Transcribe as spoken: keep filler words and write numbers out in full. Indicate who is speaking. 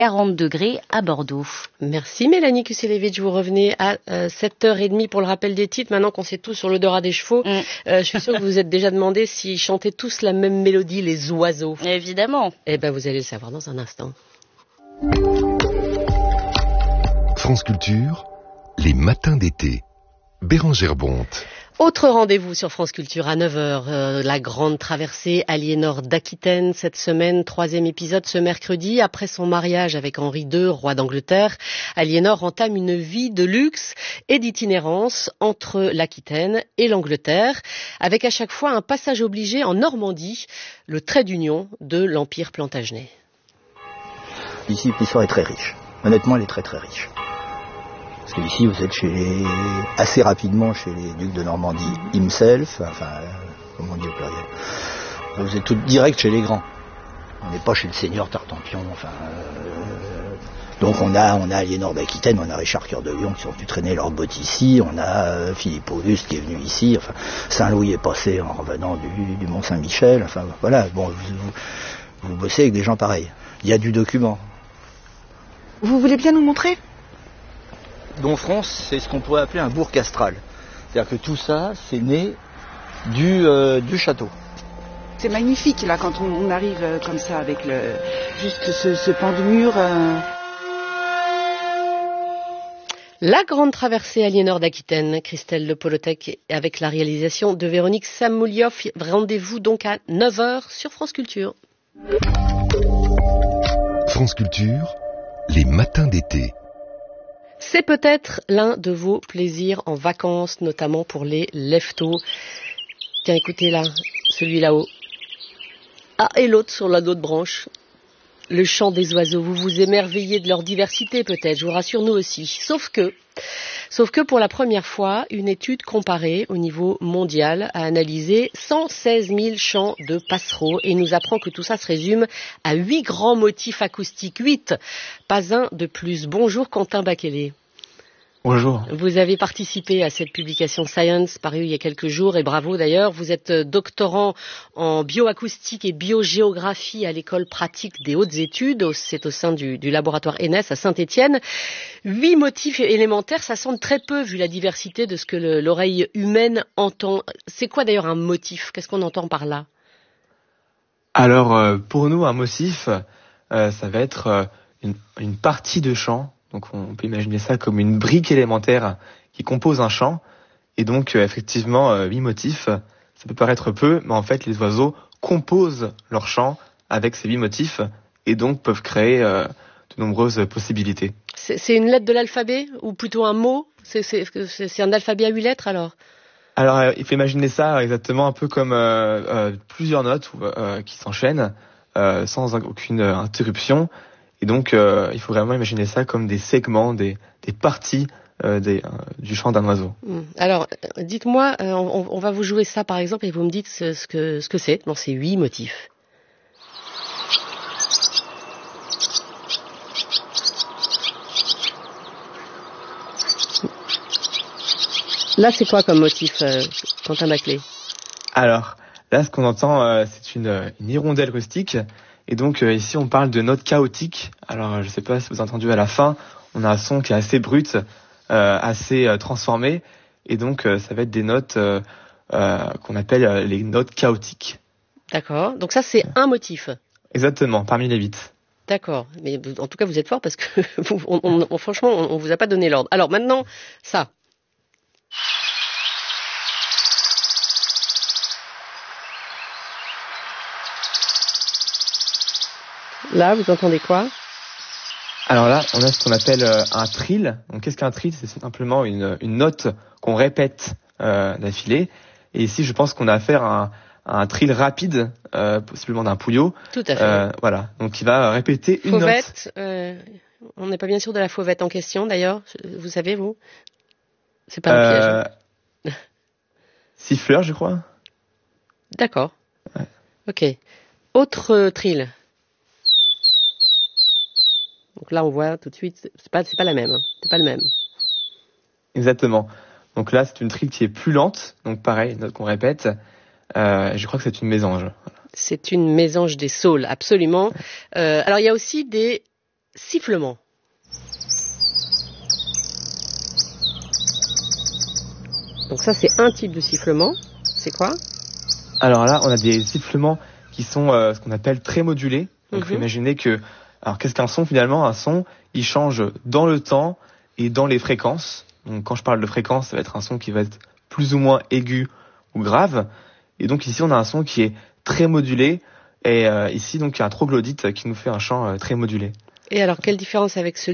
Speaker 1: quarante degrés à Bordeaux.
Speaker 2: Merci Mélanie Kuselevitch, vous revenez à euh, sept heures trente pour le rappel des titres. Maintenant qu'on sait tout sur l'odorat des chevaux, mm. euh, je suis sûre que vous vous êtes déjà demandé s'ils chantaient tous la même mélodie, les oiseaux.
Speaker 1: Évidemment.
Speaker 2: Eh bien vous allez le savoir dans un instant.
Speaker 3: France Culture, les matins d'été. Bérengère Bonte.
Speaker 2: Autre rendez-vous sur France Culture à neuf heures, euh, la grande traversée Aliénor d'Aquitaine cette semaine, troisième épisode ce mercredi. Après son mariage avec Henri deux, roi d'Angleterre, Aliénor entame une vie de luxe et d'itinérance entre l'Aquitaine et l'Angleterre, avec à chaque fois un passage obligé en Normandie, le trait d'union de l'Empire plantagenet.
Speaker 4: Ici, l'histoire est très riche. Honnêtement, elle est très très riche. Parce que ici, vous êtes chez les... assez rapidement chez les ducs de Normandie himself, enfin, euh, comment on dit au pluriel. Vous êtes tout direct chez les grands. On n'est pas chez le seigneur Tartampion, enfin. Euh, donc on a, on a Aliénor d'Aquitaine, on a Richard Cœur de Lion qui sont venus traîner leurs bottes ici, on a euh, Philippe Auguste qui est venu ici, enfin, Saint-Louis est passé en revenant du, du Mont-Saint-Michel, enfin voilà, bon, vous, vous, vous bossez avec des gens pareils. Il y a du document.
Speaker 5: Vous voulez bien nous montrer ?
Speaker 4: Domfront, c'est ce qu'on pourrait appeler un bourg castral. C'est-à-dire que tout ça, c'est né du, euh, du château.
Speaker 5: C'est magnifique, là, quand on, on arrive euh, comme ça, avec le, juste ce, ce pan de mur. Euh...
Speaker 2: La grande traversée Aliénor d'Aquitaine, Christelle Le Polotec, avec la réalisation de Véronique Samoulioff. Rendez-vous donc à neuf heures sur France Culture.
Speaker 3: France Culture, les matins d'été.
Speaker 2: C'est peut-être l'un de vos plaisirs en vacances, notamment pour les lève-tôt. Tiens, écoutez là, celui là-haut. Ah, et l'autre sur la autre branche. Le chant des oiseaux. Vous vous émerveillez de leur diversité peut-être, je vous rassure, nous aussi. Sauf que, sauf que pour la première fois, une étude comparée au niveau mondial a analysé cent seize mille chants de passereaux et nous apprend que tout ça se résume à huit grands motifs acoustiques. Huit, pas un de plus. Bonjour Quentin Baquelé.
Speaker 6: Bonjour.
Speaker 2: Vous avez participé à cette publication Science parue il y a quelques jours et bravo d'ailleurs. Vous êtes doctorant en bioacoustique et biogéographie à l'école pratique des hautes études. C'est au sein du, du laboratoire E N E S à Saint-Étienne. Huit motifs élémentaires, ça semble très peu vu la diversité de ce que le, l'oreille humaine entend. C'est quoi d'ailleurs un motif ? Qu'est-ce qu'on entend par là ?
Speaker 6: Alors euh, pour nous un motif, euh, ça va être euh, une, une partie de chant. Donc on peut imaginer ça comme une brique élémentaire qui compose un chant. Et donc euh, effectivement, euh, huit motifs, ça peut paraître peu, mais en fait les oiseaux composent leur chant avec ces huit motifs et donc peuvent créer euh, de nombreuses possibilités.
Speaker 2: C'est, c'est une lettre de l'alphabet ou plutôt un mot ? c'est, c'est, c'est, c'est un alphabet à huit lettres alors ?
Speaker 6: Alors euh, il faut imaginer ça exactement un peu comme euh, euh, plusieurs notes euh, qui s'enchaînent euh, sans aucune interruption. Et donc, euh, il faut vraiment imaginer ça comme des segments, des, des parties euh, des, euh, du chant d'un oiseau.
Speaker 2: Alors, dites-moi, euh, on, on va vous jouer ça par exemple et vous me dites ce, ce, que, ce que c'est dans ces huit motifs. Là, c'est quoi comme motif, euh, Quentin Baquelé ?
Speaker 6: Alors, là, ce qu'on entend, euh, c'est une, une hirondelle rustique. Et donc euh, ici on parle de notes chaotiques. Alors euh, je ne sais pas si vous avez entendu à la fin, on a un son qui est assez brut, euh, assez euh, transformé. Et donc euh, ça va être des notes euh, euh, qu'on appelle euh, les notes chaotiques.
Speaker 2: D'accord, donc ça c'est un motif.
Speaker 6: Exactement, parmi les huit.
Speaker 2: D'accord, mais en tout cas vous êtes fort parce que vous, on, on, on, franchement on ne vous a pas donné l'ordre. Alors maintenant ça. Là, vous entendez quoi ?
Speaker 6: Alors là, on a ce qu'on appelle euh, un trill. Donc, qu'est-ce qu'un trill ? C'est simplement une, une note qu'on répète euh, d'affilée. Et ici, je pense qu'on a affaire à un, à un trill rapide, euh, possiblement d'un pouliot.
Speaker 2: Tout à fait.
Speaker 6: Euh, voilà. Donc, il va répéter une
Speaker 2: fauvette,
Speaker 6: note.
Speaker 2: Euh, on n'est pas bien sûr de la fauvette en question, d'ailleurs. Vous savez, vous ? C'est pas un
Speaker 6: euh,
Speaker 2: piège.
Speaker 6: Siffleur, je crois.
Speaker 2: D'accord.
Speaker 6: Ouais.
Speaker 2: Ok. Autre euh, trill. Donc là, on voit tout de suite, c'est pas, c'est pas la même, hein. C'est pas le même.
Speaker 6: Exactement. Donc là, c'est une trill qui est plus lente. Donc pareil, une note qu'on répète. Euh, je crois que c'est une mésange. Voilà.
Speaker 2: C'est une mésange des saules, absolument. Euh, alors il y a aussi des sifflement. Donc ça, c'est un type de sifflement. C'est quoi?
Speaker 6: Alors là, on a des sifflements qui sont euh, ce qu'on appelle très modulés. Donc, il faut
Speaker 2: Mhm.
Speaker 6: imaginer que... Alors, qu'est-ce qu'un son, finalement? Un son, il change dans le temps et dans les fréquences. Donc, quand je parle de fréquence, ça va être un son qui va être plus ou moins aigu ou grave. Et donc, ici, on a un son qui est très modulé. Et euh, ici, donc, il y a un troglodyte qui nous fait un chant euh, très modulé.
Speaker 2: Et alors, quelle différence avec celui